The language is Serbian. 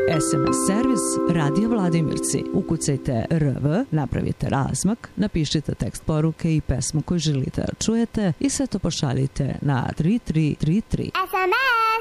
SMS servis Radio Vladimirci. Ukucajte RV, napravite razmak, napišite tekst poruke i pesmu koju želite da čujete i sve to pošaljite na 3333. SMS